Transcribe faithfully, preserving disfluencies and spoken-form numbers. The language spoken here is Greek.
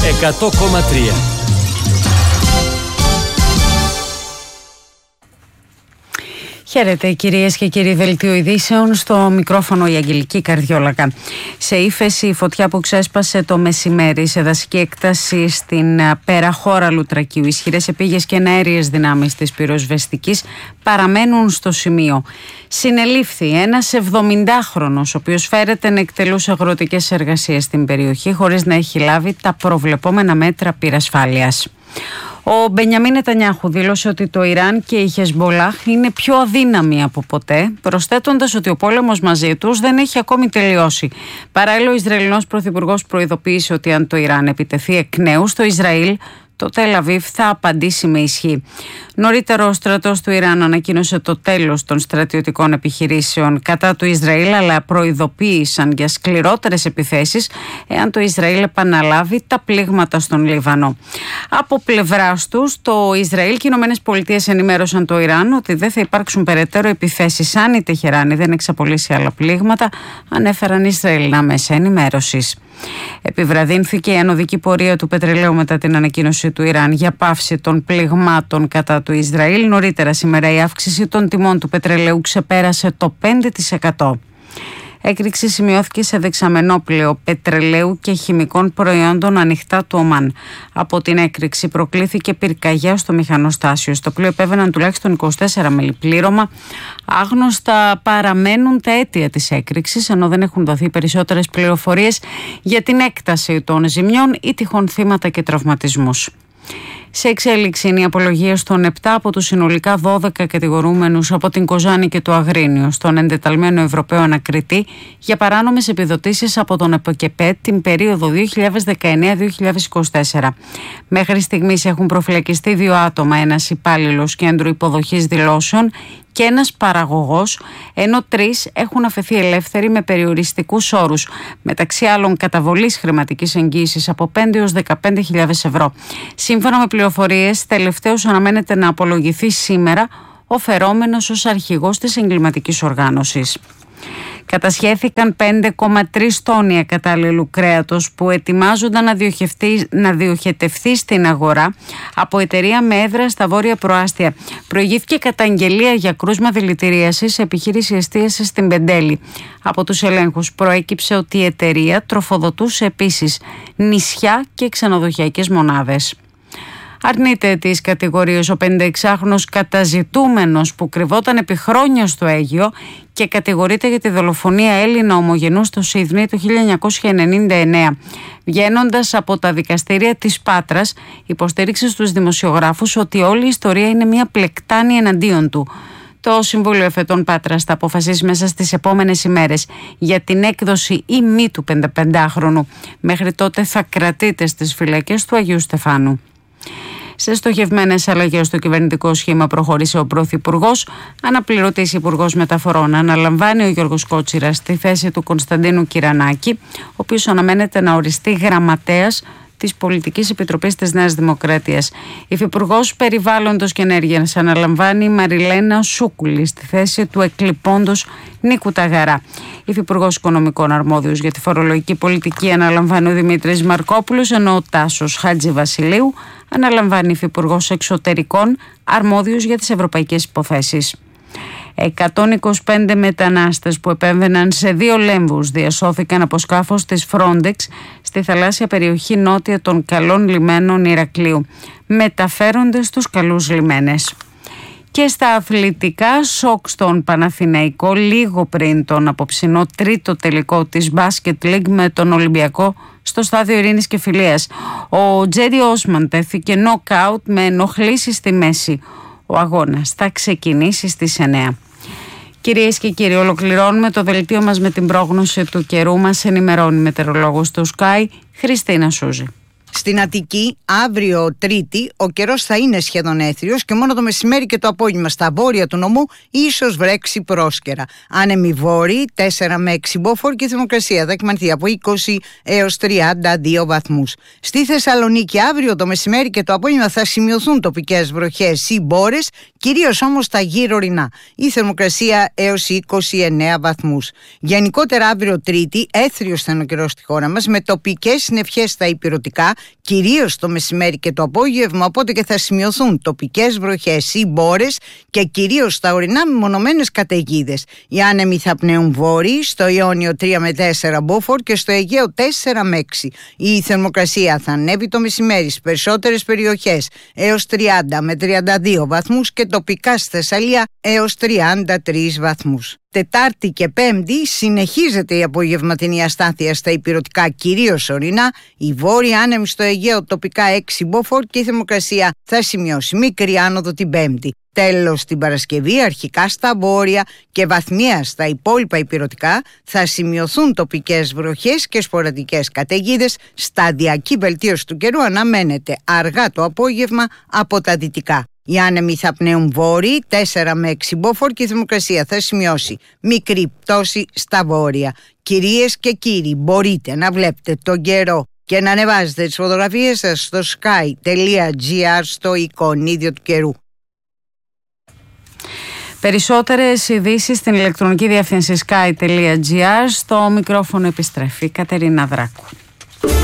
εκατό κόμμα τρία. Χαίρετε κυρίες και κύριοι, δελτίο ειδήσεων, στο μικρόφωνο η Αγγελική Καρδιόλακα. Σε ύφεση η φωτιά που ξέσπασε το μεσημέρι σε δασική έκταση στην Περαχώρα Λουτρακίου. Ισχυρές επίγειες και εναέριες δυνάμεις της πυροσβεστικής παραμένουν στο σημείο. Συνελήφθη ένας εβδομηντάχρονος, ο οποίος φέρεται να εκτελούσε αγροτικές εργασίες στην περιοχή χωρίς να έχει λάβει τα προβλεπόμενα μέτρα πυρασφάλειας. Ο Μπενιαμίν Νετανιάχου δήλωσε ότι το Ιράν και η Χεσμολάχ είναι πιο αδύναμοι από ποτέ, προσθέτοντας ότι ο πόλεμος μαζί τους δεν έχει ακόμη τελειώσει. Παράλληλα, ο Ισραηλινός Πρωθυπουργός προειδοποίησε ότι αν το Ιράν επιτεθεί εκ νέου στο Ισραήλ, το Τελ Αβίβ θα απαντήσει με ισχύ. Νωρίτερα, ο στρατός του Ιράν ανακοίνωσε το τέλος των στρατιωτικών επιχειρήσεων κατά του Ισραήλ, αλλά προειδοποίησαν για σκληρότερες επιθέσεις εάν το Ισραήλ επαναλάβει τα πλήγματα στον Λίβανο. Από πλευράς τους, το Ισραήλ και οι Ηνωμένες Πολιτείες ενημέρωσαν το Ιράν ότι δεν θα υπάρξουν περαιτέρω επιθέσεις αν η Τεχεράνη δεν εξαπολύσει άλλα πλήγματα, ανέφεραν Ισραηλινά μέσα ενημέρωσης. Επιβραδύνθηκε η ανωδική πορεία του πετρελαίου μετά την ανακοίνωση του Ιράν για πάυση των πληγμάτων κατά του Ισραήλ. Νωρίτερα σήμερα η αύξηση των τιμών του πετρελαίου ξεπέρασε το πέντε τοις εκατό. Έκρηξη σημειώθηκε σε δεξαμενόπλαιο πετρελαίου και χημικών προϊόντων ανοιχτά του Ομάν. Από την έκρηξη προκλήθηκε πυρκαγιά στο μηχανοστάσιο. Στο πλοίο επέβαιναν τουλάχιστον είκοσι τέσσερα μέλη πλήρωμα. Άγνωστα παραμένουν τα αίτια της έκρηξης, ενώ δεν έχουν δοθεί περισσότερες πληροφορίες για την έκταση των ζημιών ή τυχόν θύματα και τραυματισμούς. Σε εξέλιξη είναι οι απολογίες των επτά από τους συνολικά δώδεκα κατηγορούμενους από την Κοζάνη και το Αγρίνιο στον εντεταλμένο Ευρωπαίο Ανακριτή για παράνομες επιδοτήσεις από τον ΕΠΟΚΕΠΕ την περίοδο δύο χιλιάδες δεκαεννέα με δύο χιλιάδες είκοσι τέσσερα. Μέχρι στιγμής έχουν προφυλακιστεί δύο άτομα, ένας υπάλληλος κέντρου υποδοχής δηλώσεων και ένας παραγωγός, ενώ τρεις έχουν αφαιθεί ελεύθεροι με περιοριστικούς όρους, μεταξύ άλλων καταβολής χρηματικής εγγύησης από πέντε έως δεκαπέντε χιλιάδες ευρώ. Σύμφωνα με πληροφορίες, τελευταίος αναμένεται να απολογηθεί σήμερα ο φερόμενος ως αρχηγός της εγκληματικής οργάνωσης. Κατασχέθηκαν πέντε κόμμα τρία τόνια κατάλληλου κρέατος που ετοιμάζονταν να, να διοχετευθεί στην αγορά από εταιρεία με έδρα στα Βόρεια Προάστια. Προηγήθηκε καταγγελία για κρούσμα δηλητηρίασης σε επιχείρηση εστίασης στην Πεντέλη. Από τους ελέγχους προέκυψε ότι η εταιρεία τροφοδοτούσε επίσης νησιά και ξενοδοχειακές μονάδες. Αρνείται τις κατηγορίες ο πενηνταεξάχρονος καταζητούμενος που κρυβόταν επί χρόνια στο Αίγυο και κατηγορείται για τη δολοφονία Έλληνα ομογενού στο Σίδνεϊ το χίλια εννιακόσια ενενήντα εννέα. Βγαίνοντας από τα δικαστήρια της Πάτρας, υποστήριξε στους δημοσιογράφους ότι όλη η ιστορία είναι μια πλεκτάνη εναντίον του. Το Συμβούλιο Εφετών Πάτρας θα αποφασίσει μέσα στις επόμενες ημέρες για την έκδοση ή μη του πενηνταπεντάχρονου. Μέχρι τότε θα κρατείται στις φυλακές του Αγίου Στεφάνου. Σε στοχευμένες αλλαγές στο κυβερνητικό σχήμα προχώρησε ο Πρωθυπουργός. Αναπληρωτής Υπουργός Μεταφορών αναλαμβάνει ο Γιώργος Κότσιρας στη θέση του Κωνσταντίνου Κυρανάκη, ο οποίος αναμένεται να οριστεί γραμματέας της Πολιτικής Επιτροπής της Νέας Δημοκρατίας. Υφυπουργός Περιβάλλοντος και Ενέργειας αναλαμβάνει η Μαριλένα Σούκουλη στη θέση του εκλειπώντος Νίκου Ταγαρά. Υφυπουργός Οικονομικών αρμόδιος για τη φορολογική πολιτική αναλαμβάνει ο Δημήτρης Μαρκόπουλος, ενώ ο Τάσος Χατζηβασιλείου αναλαμβάνει υφυπουργός Εξωτερικών αρμόδιος για τις ευρωπαϊκές υποθέσεις. εκατόν είκοσι πέντε μετανάστες που επέμβαιναν σε δύο λέμβους διασώθηκαν από σκάφος της Frontex στη θαλάσσια περιοχή νότια των καλών λιμένων Ηρακλείου. Μεταφέρονται στους καλούς λιμένες. Και στα αθλητικά, σοκ στον Παναθηναϊκό λίγο πριν τον απόψινό τρίτο τελικό της Basket League με τον Ολυμπιακό στο στάδιο Ειρήνης και Φιλίας. Ο Τζέντι Όσμαν τέθηκε νοκάουτ με ενοχλήσεις στη μέση. Ο αγώνας θα ξεκινήσει στις εννέα. Κυρίες και κύριοι, ολοκληρώνουμε το δελτίο μας με την πρόγνωση του καιρού. Μας ενημερώνει η μετεωρολόγος του Sky, Χριστίνα Σούζη. Στην Αττική, αύριο Τρίτη, ο καιρός θα είναι σχεδόν έθριος και μόνο το μεσημέρι και το απόγευμα στα βόρεια του νομού ίσως βρέξει πρόσκαιρα. Άνεμοι βόρειοι, τέσσερα με έξι μποφόρ και η θερμοκρασία θα εκμανθεί από είκοσι έως τριάντα δύο βαθμούς. Στη Θεσσαλονίκη, αύριο το μεσημέρι και το απόγευμα θα σημειωθούν τοπικές βροχές ή μπόρες, κυρίως όμως τα γύρω ορεινά. Η θερμοκρασία έως είκοσι εννέα βαθμούς. Γενικότερα, αύριο Τρίτη, έθριος θα είναι ο καιρός στη χώρα μας, με τοπικές συννεφιές στα ηπειρωτικά κυρίως το μεσημέρι και το απόγευμα, οπότε και θα σημειωθούν τοπικές βροχές ή μπόρες και κυρίως στα ορεινά μεμονωμένες καταιγίδες. Οι άνεμοι θα πνέουν βόρειοι, στο Ιόνιο τρία με τέσσερα μποφόρ και στο Αιγαίο τέσσερα με έξι. Η θερμοκρασία θα ανέβει το μεσημέρι στις περισσότερες περιοχές έως τριάντα με τριάντα δύο βαθμούς και τοπικά στη Θεσσαλία έως τριάντα τρεις βαθμούς. Τετάρτη και Πέμπτη συνεχίζεται η απογευματινή αστάθεια στα ηπειρωτικά, κυρίως ορεινά. Η βόρεια άνεμη στο Αιγαίο τοπικά έξι μποφόρ και η θερμοκρασία θα σημειώσει μικρή άνοδο την Πέμπτη. Τέλος, την Παρασκευή αρχικά στα βόρεια και βαθμία στα υπόλοιπα ηπειρωτικά θα σημειωθούν τοπικές βροχές και σποραδικές καταιγίδες. Σταδιακή βελτίωση του καιρού αναμένεται αργά το απόγευμα από τα δυτικά. Οι άνεμοι θα πνέουν βόρειοι τέσσερα με έξι μποφόρ και η θερμοκρασία θα σημειώσει μικρή πτώση στα βόρεια. Κυρίες και κύριοι, μπορείτε να βλέπετε τον καιρό και να ανεβάζετε τις φωτογραφίες σας στο sky τελεία gr, στο εικονίδιο του καιρού. Περισσότερες ειδήσεις στην ηλεκτρονική διεύθυνση sky τελεία gr. Στο μικρόφωνο επιστρέφει η Κατερίνα Δράκου.